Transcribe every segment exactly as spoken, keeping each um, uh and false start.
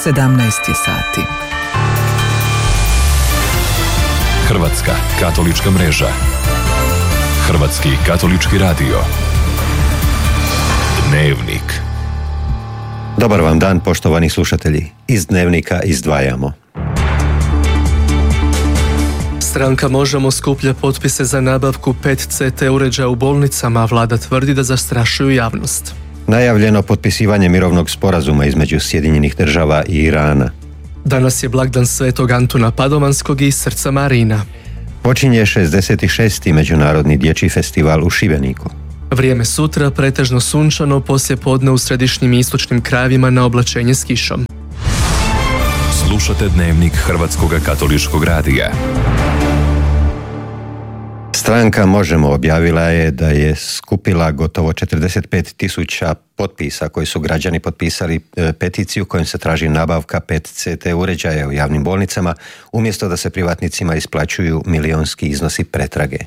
sedamnaest je sati. Hrvatska katolička mreža. Hrvatski katolički radio. Dnevnik. Dobar vam dan, poštovani slušatelji. Iz Dnevnika izdvajamo. Stranka Možemo skuplja potpise za nabavku pet C T uređaja u bolnicama, a vlada tvrdi da zastrašuju javnost. Najavljeno potpisivanje mirovnog sporazuma između Sjedinjenih država i Irana. Danas je blagdan Svetog Antuna Padovanskog i Srca Marina. Počinje šezdeset šesti Međunarodni dječji festival u Šibeniku. Vrijeme sutra pretežno sunčano, poslije podne u središnjim i istočnim krajevima na oblačenje s kišom. Slušate Dnevnik Hrvatskog katoličkog radija. Stranka Možemo objavila je da je skupila gotovo četrdeset pet tisuća potpisa koji su građani potpisali peticiju kojom se traži nabavka pet C T uređaja u javnim bolnicama umjesto da se privatnicima isplaćuju milionski iznosi pretrage.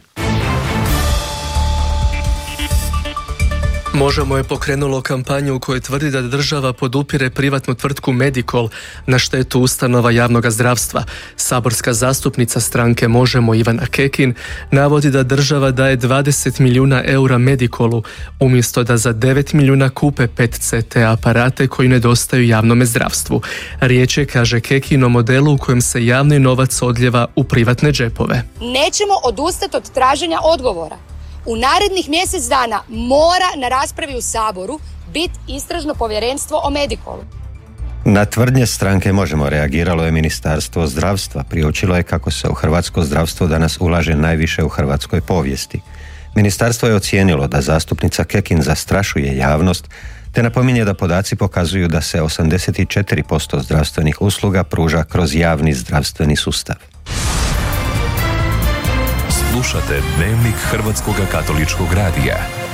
Možemo je pokrenulo kampanju u kojoj tvrdi da država podupire privatnu tvrtku Medikol na štetu ustanova javnog zdravstva. Saborska zastupnica stranke Možemo Ivana Kekin navodi da država daje dvadeset milijuna eura Medikolu umjesto da za devet milijuna kupe pet C T aparate koji nedostaju javnome zdravstvu. Riječ je, kaže Kekin, o modelu u kojem se javni novac odljeva u privatne džepove. Nećemo odustati od traženja odgovora. U narednih mjesec dana mora na raspravi u Saboru biti istražno povjerenstvo o Medikolu. Na tvrdnje stranke Možemo reagiralo je Ministarstvo zdravstva. Priopćilo je kako se u hrvatsko zdravstvo danas ulaže najviše u hrvatskoj povijesti. Ministarstvo je ocijenilo da zastupnica Kekin zastrašuje javnost, te napominje da podaci pokazuju da se osamdeset četiri posto zdravstvenih usluga pruža kroz javni zdravstveni sustav. Slušate Dnevnik Hrvatskog katoličkog radija.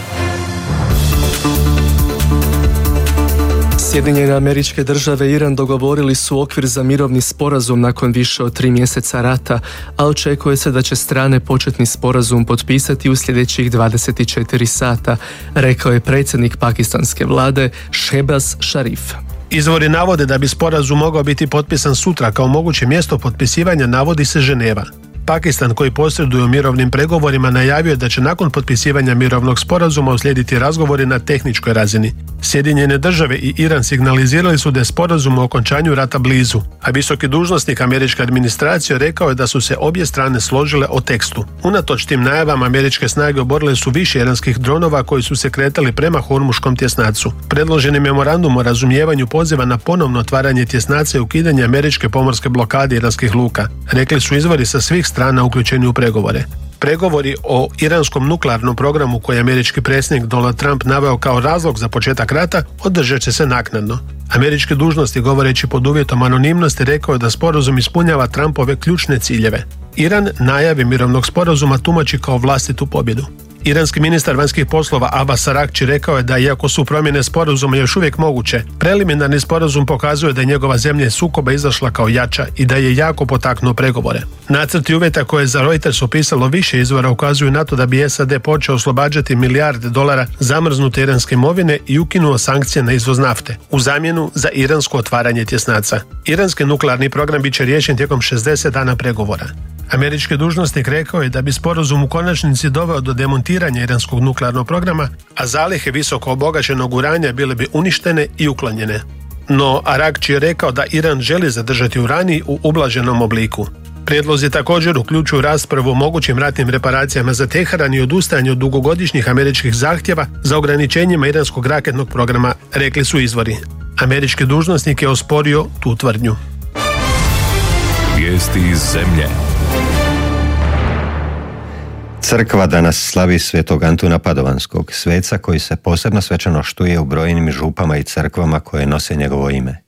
Sjedinjene Američke Države i Iran dogovorili su okvir za mirovni sporazum nakon više od tri mjeseca rata, a očekuje se da će strane početni sporazum potpisati u sljedećih dvadeset četiri sata, rekao je predsjednik pakistanske vlade Shehbaz Sharif. Izvori navode da bi sporazum mogao biti potpisan sutra, kao moguće mjesto potpisivanja navodi se Ženeva. Pakistan, koji posreduje u mirovnim pregovorima, najavio je da će nakon potpisivanja mirovnog sporazuma uslijediti razgovori na tehničkoj razini. Sjedinjene države i Iran signalizirali su da je sporazum o okončanju rata blizu, a visoki dužnosnik američke administracije rekao je da su se obje strane složile o tekstu. Unatoč tim najavama, američke snage oborile su više iranskih dronova koji su se kretali prema Hormuškom tjesnacu. Predloženi memorandum o razumijevanju poziva na ponovno otvaranje tjesnaca i ukidanje američke pomorske blokade iranskih luka, rekli su izvori sa svih strana uključeni u pregovore. Pregovori o iranskom nuklearnom programu koji je američki predsjednik Donald Trump naveo kao razlog za početak rata održat će se naknadno. Američki dužnosti, govoreći pod uvjetom anonimnosti, rekao je da sporazum ispunjava Trumpove ključne ciljeve. Iran najave mirovnog sporazuma tumači kao vlastitu pobjedu. Iranski ministar vanjskih poslova Abbas Araghchi rekao je da iako su promjene sporazuma još uvijek moguće, preliminarni sporazum pokazuje da je njegova zemlja iz sukoba izašla kao jača i da je jako potaknuo pregovore. Nacrti uvjeta koje je za Reuters opisalo više izvora ukazuju na to da bi S A D počeo oslobađati milijarde dolara zamrznute iranske imovine i ukinuo sankcije na izvoz nafte u zamjenu za iransko otvaranje tjesnaca. Iranski nuklearni program bit će riješen tijekom šezdeset dana pregovora. Američki dužnosnik rekao je da bi sporazum u konačnici doveo do demontiranja iranskog nuklearnog programa, a zalihe visoko obogaćenog uranja bile bi uništene i uklonjene. No Araghchi je rekao da Iran želi zadržati uranij u ublaženom obliku. Prijedlozi također uključuju raspravu o mogućim ratnim reparacijama za Teheran i odustajanje od dugogodišnjih američkih zahtjeva za ograničenjima iranskog raketnog programa, rekli su izvori. Američki dužnosnik je osporio tu tvrdnju. Vijesti iz zemlje. Crkva danas slavi Svetog Antuna Padovanskog, sveca koji se posebno svečano štuje u brojnim župama i crkvama koje nose njegovo ime.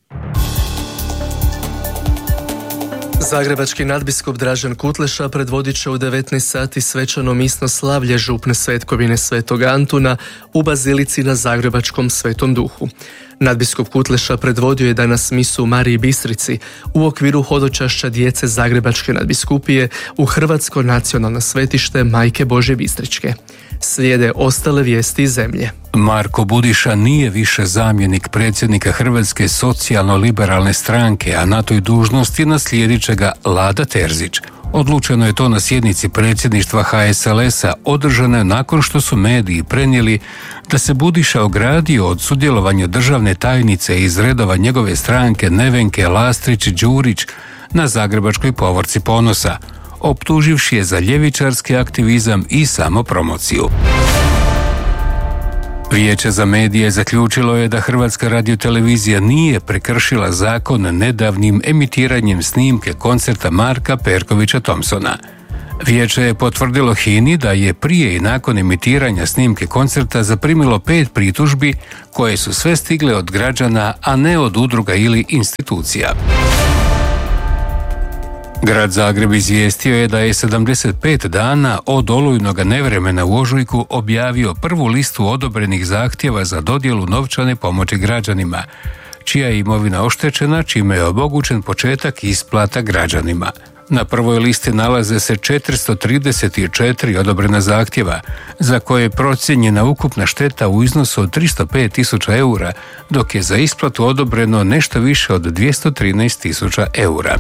Zagrebački nadbiskup Dražen Kutleša predvodit će u devetnaest sati svečano misno slavlje župne svetkovine Svetog Antuna u bazilici na Zagrebačkom Svetom Duhu. Nadbiskup Kutleša predvodio je danas misu u Mariji Bistrici u okviru hodočašća djece Zagrebačke nadbiskupije u Hrvatsko nacionalno svetište Majke Božje Bistričke. Slijede ostale vijesti iz zemlje. Marko Budiša nije više zamjenik predsjednika Hrvatske socijalno-liberalne stranke, a na toj dužnosti naslijedit će ga Lada Terzić. Odlučeno je to na sjednici predsjedništva H S L S-a održane nakon što su mediji prenijeli da se Budiša ogradio od sudjelovanja državne tajnice iz redova njegove stranke Nevenke Lastrić-Đurić na Zagrebačkoj povorci Ponosa, optuživši je za ljevičarski aktivizam i samopromociju. Vijeće za medije zaključilo je da Hrvatska radiotelevizija nije prekršila zakon nedavnim emitiranjem snimke koncerta Marka Perkovića Thompsona. Vijeće je potvrdilo H I N I da je prije i nakon emitiranja snimke koncerta zaprimilo pet pritužbi koje su sve stigle od građana, a ne od udruga ili institucija. Grad Zagreb izvijestio je da je sedamdeset pet dana od olujnoga nevremena u ožujku objavio prvu listu odobrenih zahtjeva za dodjelu novčane pomoći građanima, čija je imovina oštećena, čime je omogućen početak isplata građanima. Na prvoj listi nalaze se četiristo trideset četiri odobrena zahtjeva, za koje je procijenjena ukupna šteta u iznosu od tristo pet tisuća eura, dok je za isplatu odobreno nešto više od dvjesto trinaest tisuća eura.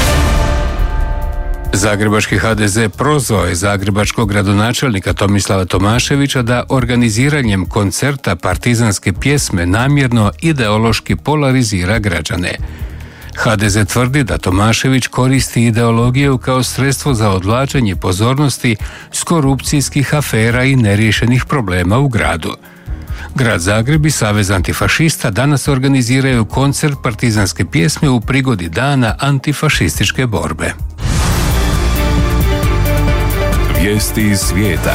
Zagrebački H D Z prozvao je zagrebačkog gradonačelnika Tomislava Tomaševića da organiziranjem koncerta partizanske pjesme namjerno ideološki polarizira građane. H D Z tvrdi da Tomašević koristi ideologiju kao sredstvo za odvlačenje pozornosti s korupcijskih afera i neriješenih problema u gradu. Grad Zagreb i Savez antifašista danas organiziraju koncert partizanske pjesme u prigodi Dana antifašističke borbe. Vijesti iz svijeta.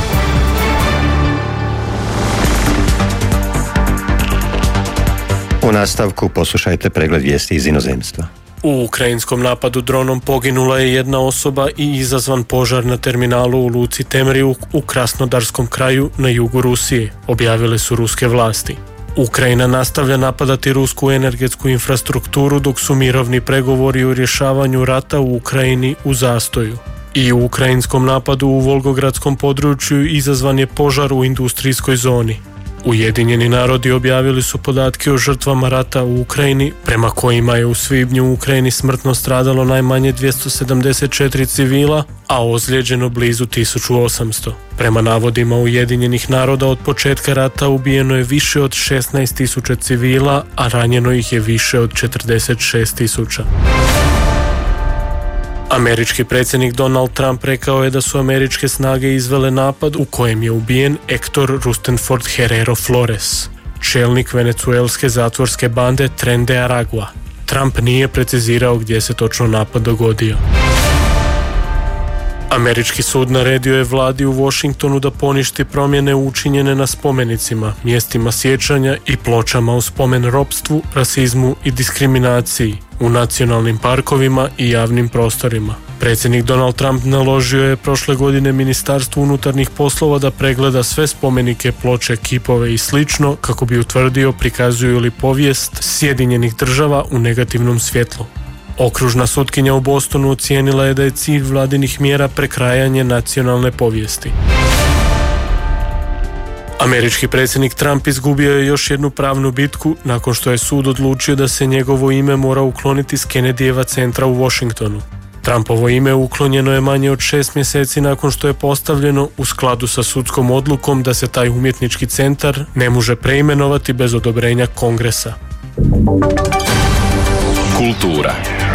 U nastavku poslušajte pregled vijesti iz inozemstva. U ukrajinskom napadu dronom poginula je jedna osoba i izazvan požar na terminalu u luci Temriuk u Krasnodarskom kraju na jugu Rusije, objavile su ruske vlasti. Ukrajina nastavlja napadati rusku energetsku infrastrukturu dok su mirovni pregovori o rješavanju rata u Ukrajini u zastoju. I u ukrajinskom napadu u Volgogradskom području izazvan je požar u industrijskoj zoni. Ujedinjeni narodi objavili su podatke o žrtvama rata u Ukrajini, prema kojima je u svibnju u Ukrajini smrtno stradalo najmanje dvjesto sedamdeset četiri civila, a ozlijeđeno blizu tisuću osamsto. Prema navodima Ujedinjenih naroda od početka rata ubijeno je više od šesnaest tisuća civila, a ranjeno ih je više od četrdeset šest tisuća. Američki predsjednik Donald Trump rekao je da su američke snage izvele napad u kojem je ubijen Hector Rustenford Herrero Flores, čelnik venecuelske zatvorske bande Tren de Aragua. Trump nije precizirao gdje se točno napad dogodio. Američki sud naredio je vladi u Washingtonu da poništi promjene učinjene na spomenicima, mjestima sjećanja i pločama u spomen ropstvu, rasizmu i diskriminaciji u nacionalnim parkovima i javnim prostorima. Predsjednik Donald Trump naložio je prošle godine Ministarstvu unutarnjih poslova da pregleda sve spomenike, ploče, kipove i slično kako bi utvrdio prikazuju li povijest Sjedinjenih država u negativnom svjetlu. Okružna sutkinja u Bostonu ocijenila je da je cilj vladinih mjera prekrajanje nacionalne povijesti. Američki predsjednik Trump izgubio je još jednu pravnu bitku nakon što je sud odlučio da se njegovo ime mora ukloniti s Kennedyjeva centra u Washingtonu. Trumpovo ime uklonjeno je manje od šest mjeseci nakon što je postavljeno u skladu sa sudskom odlukom da se taj umjetnički centar ne može preimenovati bez odobrenja Kongresa. Kultura.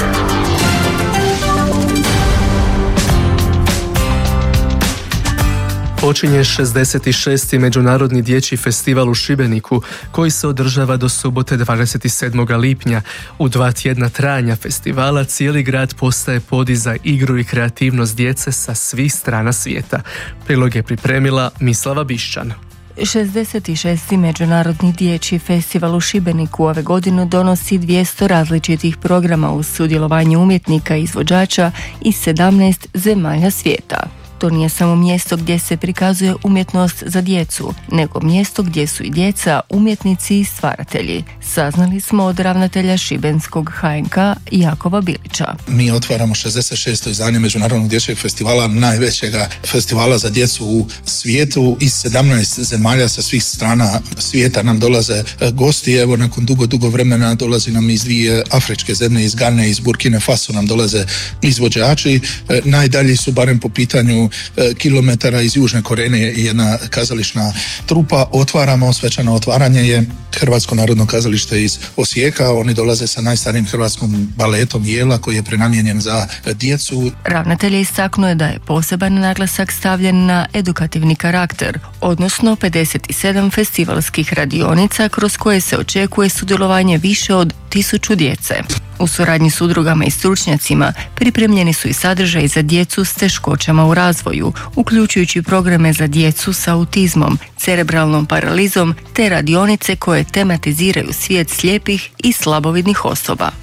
Počinje šezdeset šesti. Međunarodni dječji festival u Šibeniku koji se održava do subote dvadeset sedmog lipnja. U dva tjedna trajanja festivala cijeli grad postaje podi za igru i kreativnost djece sa svih strana svijeta. Prilog je pripremila Mislava Bišćan. šezdeset šesti. Međunarodni dječji festival u Šibeniku ove godine donosi dvjesto različitih programa uz sudjelovanje umjetnika i izvođača iz sedamnaest zemalja svijeta. To nije samo mjesto gdje se prikazuje umjetnost za djecu, nego mjesto gdje su i djeca umjetnici i stvaratelji. Saznali smo od ravnatelja šibenskog H N K Jakova Bilića. Mi otvaramo šezdeset šesto izdanje Međunarodnog dječjeg festivala, najvećega festivala za djecu u svijetu. Iz sedamnaest zemalja sa svih strana svijeta nam dolaze gosti. Evo, nakon dugo, dugo vremena dolazi nam iz dvije afričke zemlje, iz Gane, iz Burkine Faso nam dolaze izvođači. E, najdalji su, barem po pitanju e, kilometara, iz Južne Korene jedna kazališna trupa. Otvaramo, svečano otvaranje je Hrvatsko narodno kazalište iz Osijeka. Oni dolaze sa najstarijim hrvatskom baletom Jela koji je prenamijenjen za djecu. Ravnatelj je istaknuo da je poseban naglasak stavljen na edukativni karakter, odnosno pedeset sedam festivalskih radionica kroz koje se očekuje sudjelovanje više od tisuću djece. U suradnji s udrugama i stručnjacima pripremljeni su i sadržaji za djecu s teškoćama u razvoju, uključujući programe za djecu s autizmom, cerebralnom paralizom te radionice koje tematiziraju svijet slijepih i slabovidnih osoba.